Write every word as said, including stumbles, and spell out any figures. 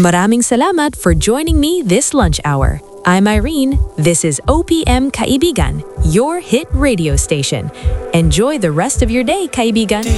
Maraming salamat for joining me this lunch hour. I'm Irene. This is O P M Kaibigan, your hit radio station. Enjoy the rest of your day, Kaibigan.